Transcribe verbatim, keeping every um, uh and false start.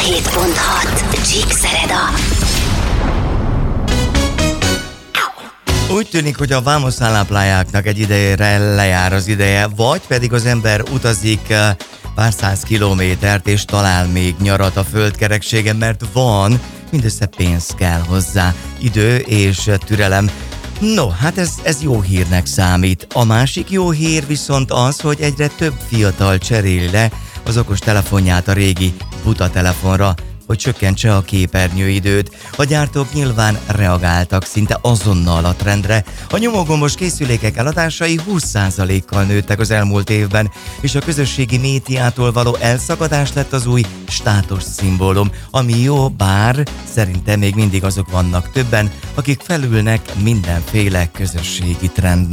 tizenhét pont hat Csíkszereda. Úgy tűnik, hogy a vámosszállaplájáknak egy idejére lejár az ideje, vagy pedig az ember utazik pár száz kilométert, és talál még nyarat a földkerekségen, mert van, mindössze pénz kell hozzá, idő és türelem. No, hát ez, ez jó hírnek számít. A másik jó hír viszont az, hogy egyre több fiatal cseréli le az okos telefonját a régi buta telefonra, hogy csökkentse a képernyőidőt. A gyártók nyilván reagáltak szinte azonnal a trendre. A nyomógombos készülékek eladásai húsz százalékkal nőttek az elmúlt évben, és a közösségi médiától való elszakadás lett az új státuszszimbólum, ami jó, bár szerintem még mindig azok vannak többen, akik felülnek mindenféle közösségi trendnek.